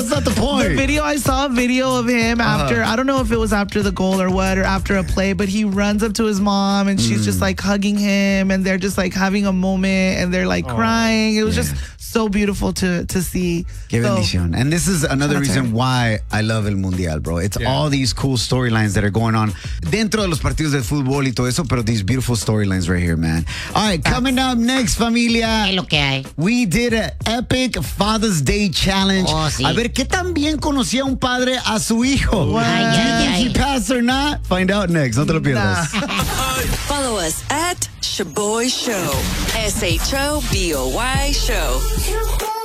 that's not the point. The video, I saw a video of him after, I don't know if it was after the goal or what, or after a play, but he runs up to his mom and she's just like hugging him and they're just like having a moment and they're like crying. It was just so beautiful to see. Qué bendición. And this is another reason why I love El Mundial, bro. It's all these cool storylines that are going on dentro de los partidos de fútbol y todo eso, pero these beautiful storylines right here, man. All right, coming up next, familia. ¿Qué es lo que hay? We did an epic Father's Day challenge. Oh, sí. A ver, ¿qué tan bien conocía un padre a su hijo? Do you think he passed or not? Find out next. No te lo pierdas. Follow us at Shaboy Show. SHOBOY Show.